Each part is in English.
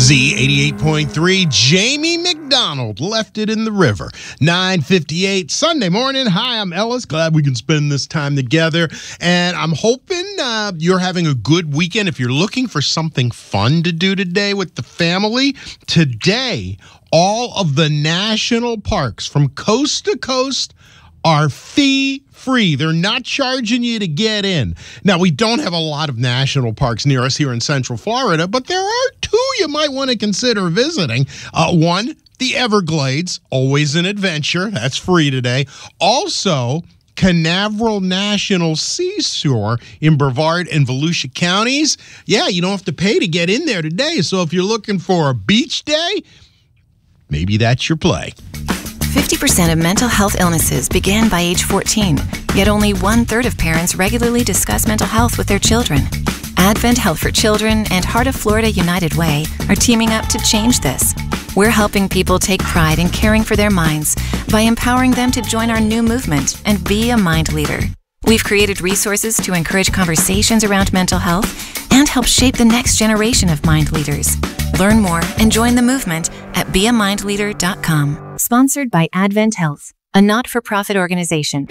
Z88.3, Jamie McDonald left it in the river. 9:58 Sunday morning. Hi, I'm Ellis. Glad we can spend this time together. And I'm hoping you're having a good weekend. If you're looking for something fun to do today with the family, today, all of the national parks from coast to coast are fee-free. They're not charging you to get in. Now, we don't have a lot of national parks near us here in Central Florida, but there are two you might want to consider visiting. One, the Everglades, always an adventure. That's free today. Also, Canaveral National Seashore in Brevard and Volusia counties. Yeah, you don't have to pay to get in there today. So if you're looking for a beach day, maybe that's your play. 50% of mental health illnesses begin by age 14, yet only 1/3 of parents regularly discuss mental health with their children. Advent Health for Children and Heart of Florida United Way are teaming up to change this. We're helping people take pride in caring for their minds by empowering them to join our new movement and be a mind leader. We've created resources to encourage conversations around mental health and help shape the next generation of mind leaders. Learn more and join the movement at beamindleader.com. Sponsored by Advent Health, a not-for-profit organization.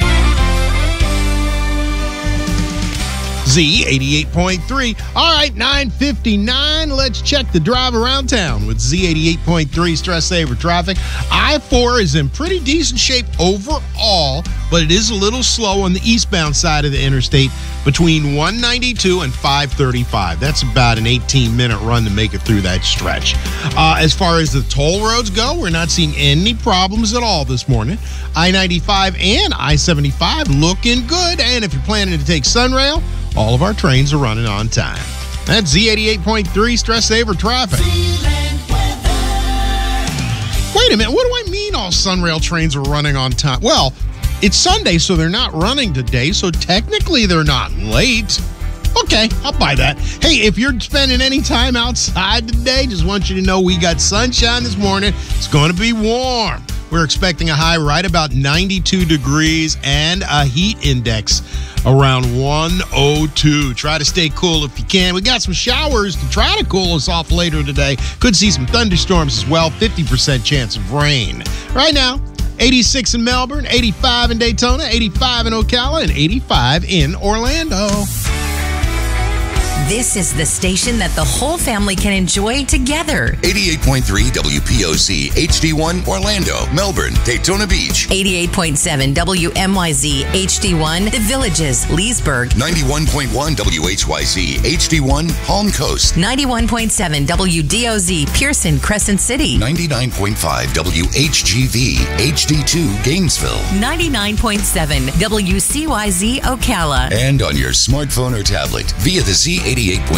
Z88.3. All right, 9:59. Let's check the drive around town with Z88.3 Stress Saver Traffic. I-4 is in pretty decent shape overall, but it is a little slow on the eastbound side of the interstate between 192 and 535. That's about an 18-minute run to make it through that stretch. As far as the toll roads go, we're not seeing any problems at all this morning. I-95 and I-75 looking good, and if you're planning to take Sunrail, all of our trains are running on time. That's Z88.3 Stress Saver Traffic. Wait a minute, what do I mean all Sunrail trains are running on time? Well, it's Sunday, so they're not running today, so technically they're not late. Okay, I'll buy that. Hey, if you're spending any time outside today, just want you to know we got sunshine this morning. It's going to be warm. We're expecting a high right about 92 degrees and a heat index around 102. Try to stay cool if you can. We got some showers to try to cool us off later today. Could see some thunderstorms as well. 50% chance of rain. Right now, 86 in Melbourne, 85 in Daytona, 85 in Ocala, and 85 in Orlando. This is the station that the whole family can enjoy together. 88.3 WPOC HD1 Orlando, Melbourne, Daytona Beach. 88.7 WMYZ HD1 The Villages, Leesburg. 91.1 WHYZ HD1 Palm Coast. 91.7 WDOZ Pearson, Crescent City. 99.5 WHGV HD2 Gainesville. 99.7 WCYZ Ocala. And on your smartphone or tablet via the Z88.3